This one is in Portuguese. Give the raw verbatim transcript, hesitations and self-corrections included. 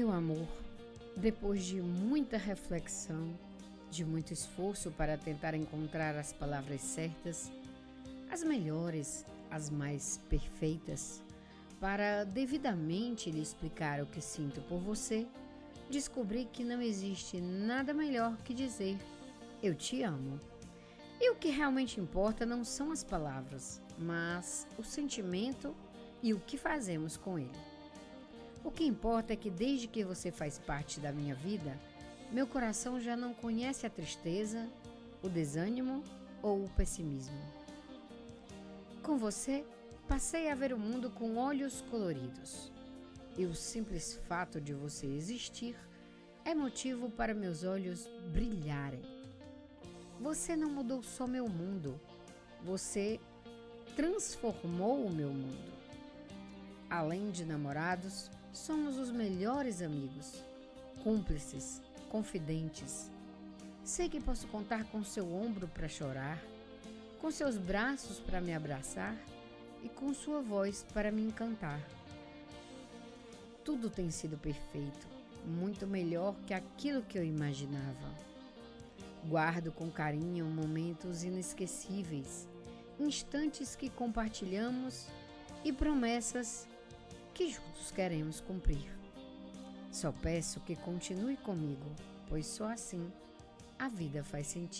Meu amor, depois de muita reflexão, de muito esforço para tentar encontrar as palavras certas, as melhores, as mais perfeitas, para devidamente lhe explicar o que sinto por você, descobri que não existe nada melhor que dizer "eu te amo". E o que realmente importa não são as palavras, mas o sentimento e o que fazemos com ele. O que importa é que desde que você faz parte da minha vida, meu coração já não conhece a tristeza, o desânimo ou o pessimismo. Com você, passei a ver o mundo com olhos coloridos. E o simples fato de você existir é motivo para meus olhos brilharem. Você não mudou só meu mundo, você transformou o meu mundo. Além de namorados, somos os melhores amigos, cúmplices, confidentes. Sei que posso contar com seu ombro para chorar, com seus braços para me abraçar e com sua voz para me encantar. Tudo tem sido perfeito, muito melhor que aquilo que eu imaginava. Guardo com carinho momentos inesquecíveis, instantes que compartilhamos e promessas que juntos queremos cumprir. Só peço que continue comigo, pois só assim a vida faz sentido.